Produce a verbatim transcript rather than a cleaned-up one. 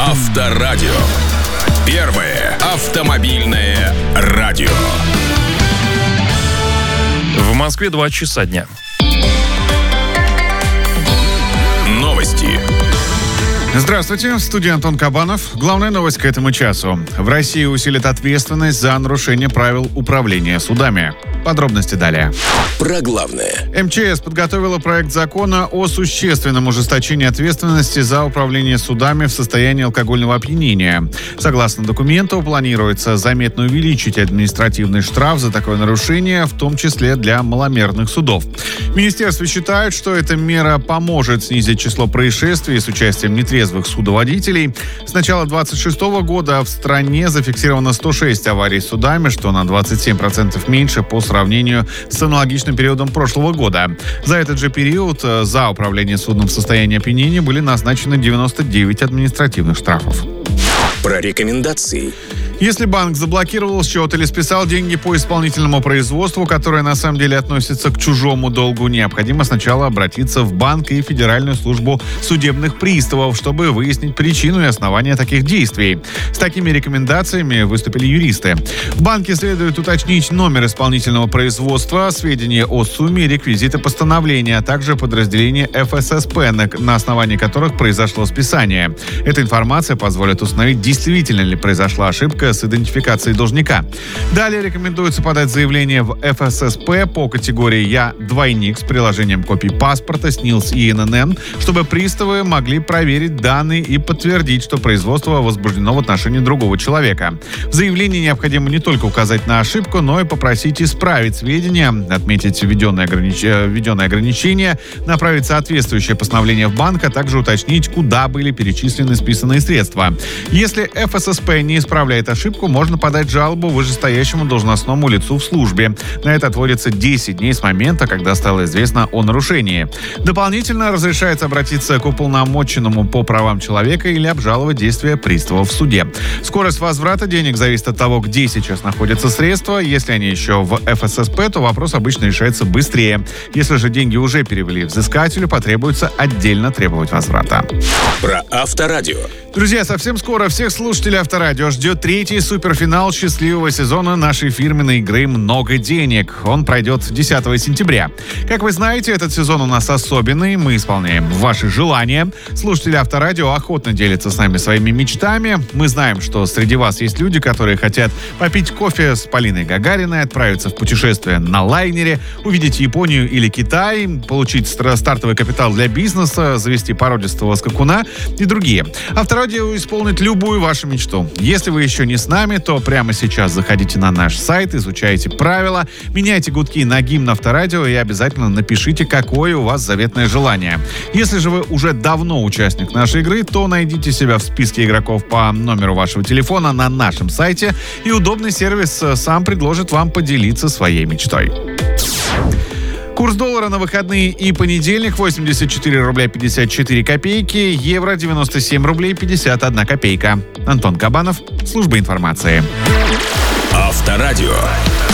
Авторадио. Первое автомобильное радио. В Москве два часа дня. Новости. Здравствуйте, в студии Антон Кабанов. Главная новость к этому часу. В России усилит ответственность за нарушение правил управления судами. Подробности далее. Про главное. эм че эс подготовила проект закона о существенном ужесточении ответственности за управление судами в состоянии алкогольного опьянения. Согласно документу, планируется заметно увеличить административный штраф за такое нарушение, в том числе для маломерных судов. В министерстве считают, что эта мера поможет снизить число происшествий с участием нетрезвых судоводителей. С начала двадцать шестого года в стране зафиксировано сто шесть аварий с судами, что на двадцать семь процентов меньше по сравнению с аналогичным периодом прошлого года. За этот же период за управление судном в состоянии опьянения были назначены девяносто девять административных штрафов. Про рекомендации. Если банк заблокировал счет или списал деньги по исполнительному производству, которое на самом деле относится к чужому долгу, необходимо сначала обратиться в банк и Федеральную службу судебных приставов, чтобы выяснить причину и основания таких действий. С такими рекомендациями выступили юристы. В банке следует уточнить номер исполнительного производства, сведения о сумме и реквизиты постановления, а также подразделения эф эс эс пэ, на основании которых произошло списание. Эта информация позволит установить, действительно ли произошла ошибка с идентификацией должника. Далее рекомендуется подать заявление в эф эс эс пэ по категории «Я двойник» с приложением копий паспорта, СНИЛС и эн эн эн, чтобы приставы могли проверить данные и подтвердить, что производство возбуждено в отношении другого человека. В заявлении необходимо не только указать на ошибку, но и попросить исправить сведения, отметить введенные, огранич... введенные ограничения, направить соответствующее постановление в банк, а также уточнить, куда были перечислены списанные средства. Если эф эс эс пэ не исправляет ошибку, можно подать жалобу вышестоящему должностному лицу в службе. На это отводится десять дней с момента, когда стало известно о нарушении. Дополнительно разрешается обратиться к уполномоченному по правам человека или обжаловать действия пристава в суде. Скорость возврата денег зависит от того, где сейчас находятся средства. Если они еще в эф эс эс пэ, то вопрос обычно решается быстрее. Если же деньги уже перевели взыскателю, потребуется отдельно требовать возврата. Про Авторадио. Друзья, совсем скоро всех слушателей Авторадио ждет третий суперфинал счастливого сезона нашей фирменной игры «Много денег». Он пройдет десятого сентября. Как вы знаете, этот сезон у нас особенный. Мы исполняем ваши желания. Слушатели Авторадио охотно делятся с нами своими мечтами. Мы знаем, что среди вас есть люди, которые хотят попить кофе с Полиной Гагариной, отправиться в путешествие на лайнере, увидеть Японию или Китай, получить стартовый капитал для бизнеса, завести породистого скакуна и другие. Авторадио исполнит любую вашу мечту. Если вы еще не с нами, то прямо сейчас заходите на наш сайт, изучайте правила, меняйте гудки на гимн Авторадио и обязательно напишите, какое у вас заветное желание. Если же вы уже давно участник нашей игры, то найдите себя в списке игроков по номеру вашего телефона на нашем сайте, и удобный сервис сам предложит вам поделиться своей мечтой. Курс доллара на выходные и понедельник: восемьдесят четыре рубля пятьдесят четыре копейки, евро девяносто семь рублей пятьдесят одна копейка. Антон Кабанов, служба информации. Авторадио.